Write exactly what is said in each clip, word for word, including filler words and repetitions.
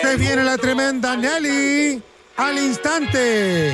Se viene la tremenda Nelly al instante.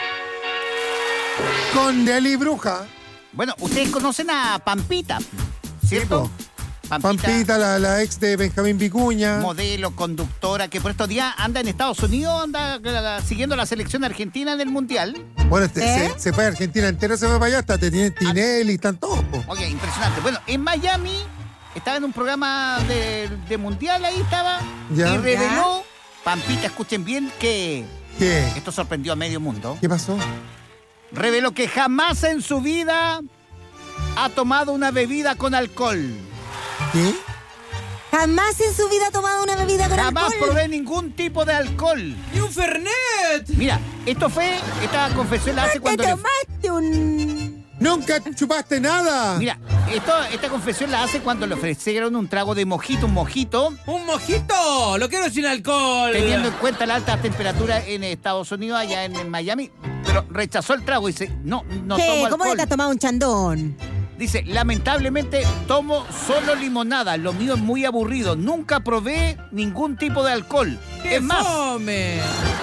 Con Nelly Bruja. Bueno, ustedes conocen a Pampita, ¿cierto? Sí, Pampita, Pampita la, la ex de Benjamín Vicuña. Modelo, conductora, que por estos días anda en Estados Unidos, anda la, siguiendo la selección argentina en el Mundial. Bueno, este, ¿Eh? se, se fue a Argentina entera, se fue para allá, hasta Tinelli, están todos. Ok, impresionante. Bueno, en Miami estaba en un programa de, de Mundial, ahí estaba, ya. Y reveló, ¿Ya? Pampita, escuchen bien, que... ¿Qué? Esto sorprendió a medio mundo. ¿Qué pasó? Reveló que jamás en su vida ha tomado una bebida con alcohol. ¿Qué? Jamás en su vida ha tomado una bebida con Jamás alcohol. Jamás probé ningún tipo de alcohol. ¡Ni un Fernet! Mira, esto fue, esta confesión la hace cuando... ¿Te tomaste le... un...? ¡Nunca chupaste nada! Mira, esto, esta confesión la hace cuando le ofrecieron un trago de mojito, un mojito. ¡Un mojito! ¡Lo quiero sin alcohol! Teniendo en cuenta la alta temperatura en Estados Unidos, allá en, en Miami, pero rechazó el trago y dice, no, no ¿Qué? tomo alcohol. ¿Cómo te has tomado un chandón? Dice, lamentablemente tomo solo limonada, lo mío es muy aburrido, nunca probé ningún tipo de alcohol. ¡Qué es más, fome!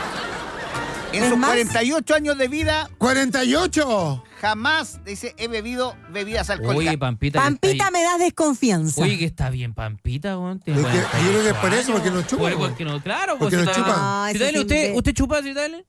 En sus más? cuarenta y ocho años de vida... ¡cuarenta y ocho! Jamás, dice, he bebido bebidas alcohólicas. Uy, Pampita. Pampita me das desconfianza. Uy, que está bien, Pampita, güey. Yo creo que es por eso, porque no chupa. Porque no, claro, porque pues, no chupa. No, Citadele, ¿usted, ¿usted chupa, Citadele?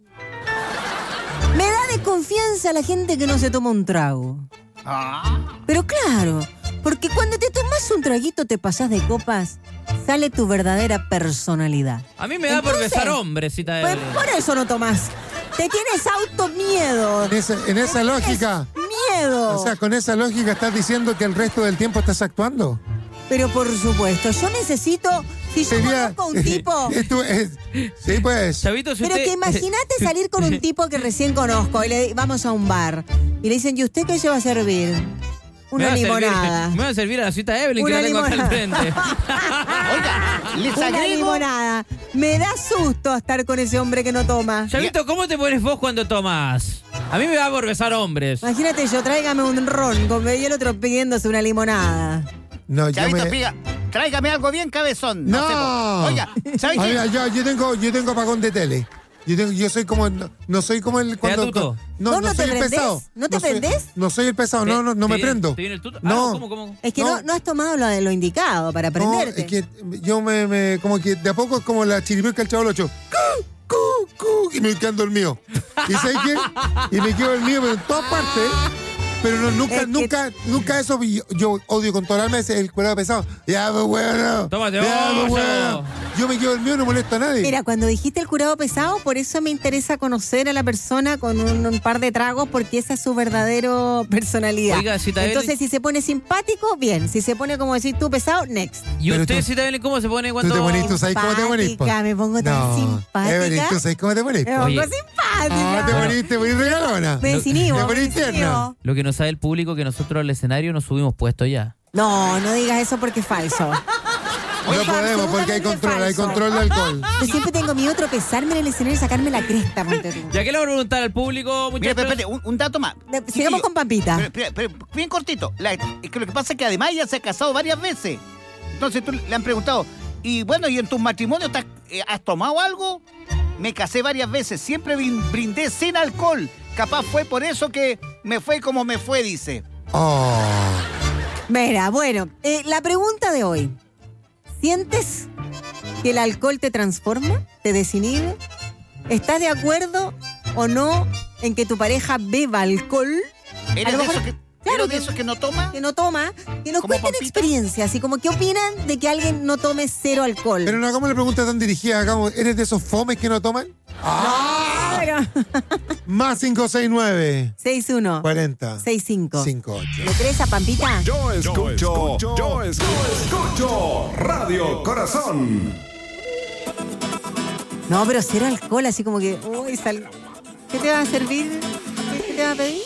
Me da desconfianza la gente que no se toma un trago. Ah. Pero claro, porque cuando te tomas un traguito, te pasás de copas, sale tu verdadera personalidad. A mí me da Entonces, por besar hombres, Citadele. Pues por eso no tomás. Te tienes automiedo. En esa, en esa lógica. Miedo. O sea, con esa lógica estás diciendo que el resto del tiempo estás actuando. Pero por supuesto, yo necesito... Si yo Sería, conozco a un tipo... Esto es, sí, pues. Chavito, si pero usted, que imagínate salir con un tipo que recién conozco y le vamos a un bar y le dicen, ¿y usted qué se va a servir? Una me limonada. Servir, me va a servir a la cita de Evelyn, Una que la tengo limonada. acá al frente. Oiga, les Una agrego... limonada. Me da susto estar con ese hombre que no toma. Chavito, ¿cómo te pones vos cuando tomas? A mí me da por besar hombres. Imagínate yo, tráigame un ron con y el otro pidiéndose una limonada. No, yo Chavito, me... piga, tráigame algo bien cabezón. No. no sé, oiga, ¿sabes qué? Oiga, yo, yo tengo, yo tengo apagón de tele. Yo, tengo, yo soy como, no, no soy como el cuando, tuto? no, ¿Vos no, no soy te el prendés? pesado. ¿No te no soy, prendés? no soy el pesado, no, no, no me viene, prendo. ¿Te viene el tuto? No. Ah, ¿cómo, cómo? Es que no, No. no has tomado lo, lo indicado para No, prenderte. es que yo me, me, como que de a poco es como la chiripiorca del Chavo del Ocho. ¡Cu, cu, cu! Y me quedo el mío. ¿Y sabes qué? Y me quedo el mío, pero en todas partes. Pero no, nunca, Es que- nunca, nunca eso. Yo, yo odio con toda el alma ese el cuerado pesado. Ya, pues bueno. Tómate ya, pues otro. bueno. Yo me quedo el mío, no molesto a nadie. Mira, cuando dijiste el curado pesado, por eso me interesa conocer a la persona con un, un par de tragos, porque esa es su verdadero personalidad. Oiga, Citadele. Entonces, si se pone simpático, bien. Si se pone, como decís tú, pesado, next. ¿Y Pero usted, tú- Citadele, cómo se pone Tú cuando...? te pones, tú sabes cómo te pones. po? Simpática, me pongo tan No, simpática. Evelyn, tú sabes cómo te pones. Me po? pongo Oye. simpática. Ah, te ponís, te ponís regalona. Me desinhibo, Te me ponís tierna. desinhibo. Lo que no sabe el público que nosotros al escenario nos subimos puesto ya. No, no digas eso porque es falso. No Es podemos porque hay absolutamente control, hay falso. control de alcohol. Yo siempre tengo miedo de tropezarme en el escenario y sacarme la cresta, ponte tú. ¿Ya qué le voy a preguntar al público, Mira, muchachos? pero espérate, un, un dato más. De- Sigamos Chiquillo, con Pampita. Pero, pero- pero bien cortito. La- es que lo que pasa es que además ella se ha casado varias veces. Entonces tú le han preguntado, y bueno, ¿y en tus matrimonios te has, eh, has tomado algo? Me casé varias veces, siempre brin- brindé sin alcohol. Capaz fue por eso que me fue como me fue, dice. Oh. Mira, bueno, eh, la pregunta de hoy. ¿Sientes que el alcohol te transforma? ¿Te desinhibe? ¿Estás de acuerdo o no en que tu pareja beba alcohol? ¿Eres A lo de mejor- esos que, claro ¿eres de que- esos que no toma? Que no toma, que nos ¿Como cuenten Pampita? experiencias y como qué opinan de que alguien no tome cero alcohol. Pero no hagamos la pregunta tan dirigida, hagamos, ¿eres de esos fomes que no toman? ¡Ah! Pero- Más cinco seis nueve seis uno cuarenta seis cinco. cinco ocho. ¿Le crees a Pampita? Yo escucho, yo escucho, yo escucho Radio Corazón. No, pero cero alcohol, así como que, uy, sal... ¿Qué te va a servir? ¿Qué te va a pedir?